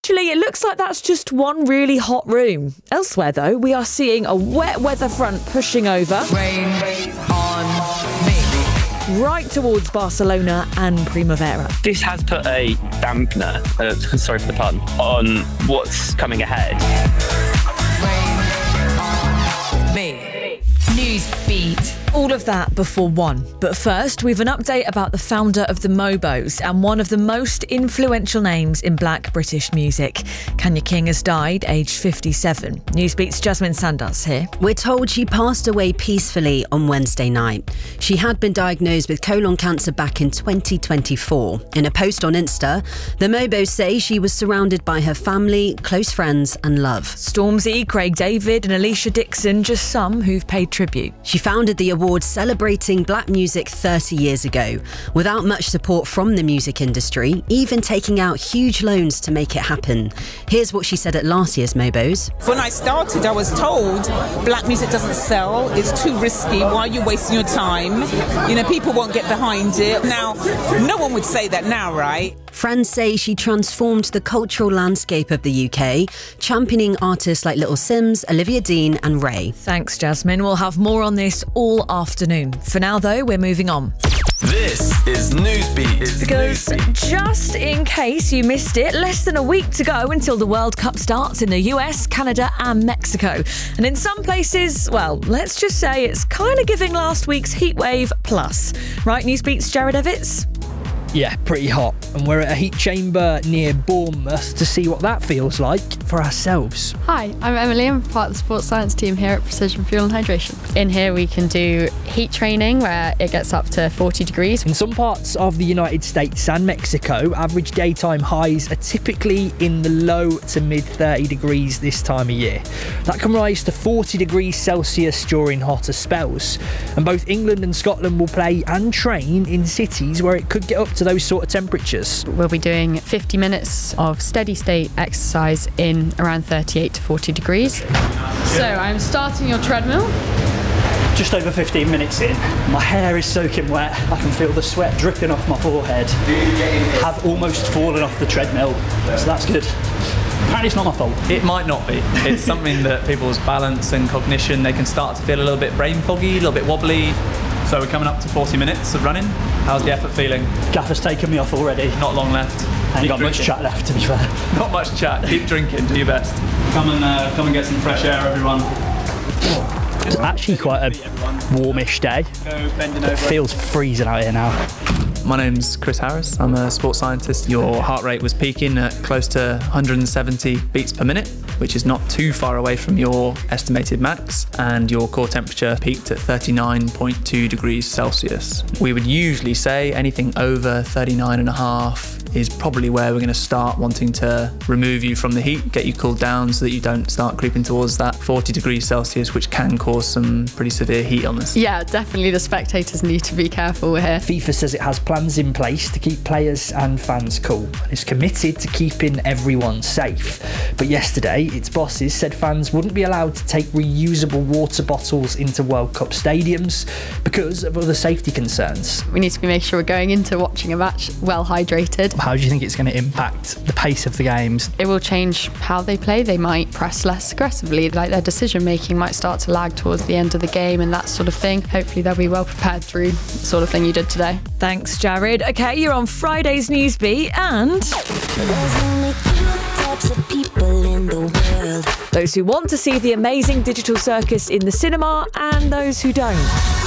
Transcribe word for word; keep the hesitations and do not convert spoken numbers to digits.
Actually, it looks like that's just one really hot room. Elsewhere, though, we are seeing a wet weather front pushing over. Rain on me. Right towards Barcelona and Primavera. This has put a dampener, uh, sorry for the pun, on what's coming ahead. Rain on me. News Beat. All of that before one. But first, we've an update about the founder of the Mobos and one of the most influential names in black British music. Kanya King has died, aged fifty-seven. Newsbeat's Jasmine Sanders here. We're told she passed away peacefully on Wednesday night. She had been diagnosed with colon cancer back in twenty twenty-four. In a post on Insta, the Mobos say she was surrounded by her family, close friends and love. Stormzy, Craig David and Alicia Dixon, just some who've paid tribute. She founded the award celebrating black music thirty years ago, without much support from the music industry, even taking out huge loans to make it happen. Here's what she said at last year's Mobos. When I started, I was told black music doesn't sell, it's too risky, why are you wasting your time? You know, people won't get behind it. Now, no one would say that now, right? Friends say she transformed the cultural landscape of the U K, championing artists like Little Sims, Olivia Dean and Ray. Thanks, Jasmine. We'll have more on this all afternoon. For now, though, we're moving on. This is Newsbeat. Because just in case you missed it, less than a week to go until the World Cup starts in the U S, Canada and Mexico. And in some places, well, let's just say it's kind of giving last week's heatwave plus. Right, Newsbeat's Jared Evitts? Yeah, pretty hot. And we're at a heat chamber near Bournemouth to see what that feels like for ourselves. Hi, I'm Emily. I'm part of the sports science team here at Precision Fuel and Hydration. In here we can do heat training where it gets up to forty degrees. In some parts of the United States and Mexico, average daytime highs are typically in the low to mid thirty degrees this time of year. That can rise to forty degrees Celsius during hotter spells. And both England and Scotland will play and train in cities where it could get up to those sort of temperatures. We'll be doing fifty minutes of steady state exercise in around thirty-eight to forty degrees. So I'm starting your treadmill. Just over fifteen minutes in, my hair is soaking wet, I can feel the sweat dripping off my forehead. Have almost fallen off the treadmill, so that's good. Apparently it's not my fault. It might not be. It's something that people's balance and cognition, they can start to feel a little bit brain foggy, a little bit wobbly. So we're coming up to forty minutes of running. How's the effort feeling? Gaffer's taken me off already. Not long left. Ain't got much chat left, to be fair. Not much chat. Keep drinking. Do your best. Come and uh, come and get some fresh air, everyone. It's actually quite a warmish day. It feels freezing out here now. My name's Chris Harris. I'm a sports scientist. Your heart rate was peaking at close to one hundred seventy beats per minute, which is not too far away from your estimated max, and your core temperature peaked at thirty-nine point two degrees Celsius. We would usually say anything over thirty-nine and a half is probably where we're going to start wanting to remove you from the heat, get you cooled down so that you don't start creeping towards that forty degrees Celsius, which can cause some pretty severe heat illness. Yeah, definitely the spectators need to be careful here. FIFA says it has plans in place to keep players and fans cool and is committed to keeping everyone safe. But yesterday, its bosses said fans wouldn't be allowed to take reusable water bottles into World Cup stadiums because of other safety concerns. We need to be making sure we're going into watching a match well hydrated. How do you think it's going to impact the pace of the games? It will change how they play. They might press less aggressively, like their decision making might start to lag towards the end of the game and that sort of thing. Hopefully they'll be well prepared through the sort of thing you did today. Thanks, Jared. Okay, you're on Friday's Newsbeat and... There's only two types of people in the world. Those who want to see the amazing digital circus in the cinema and those who don't.